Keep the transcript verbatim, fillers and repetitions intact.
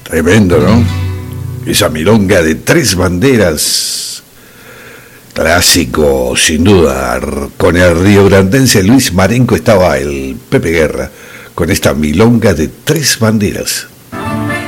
Tremendo, ¿no? Esa milonga de Tres Banderas, clásico sin duda. Con el riograndense Luis Marenco estaba el Pepe Guerra con esta milonga de Tres Banderas.